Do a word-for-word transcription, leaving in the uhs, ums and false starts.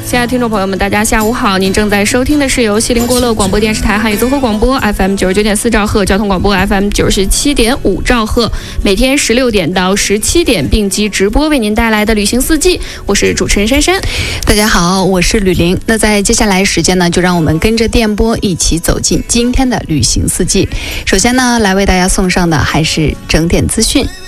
亲爱的听众朋友们，大家下午好！您正在收听的是由西林郭勒广播电视台汉语综合广播 F M 九十九点四兆赫、交通广播 F M 九十七点五兆赫，每天十六点到十七点并机直播为您带来的旅行四季。我是主持人珊珊。 大家好，我是吕玲。那在接下来时间呢，就让我们跟着电波一起走进今天的旅行四季。首先呢，来为大家送上的还是整点资讯。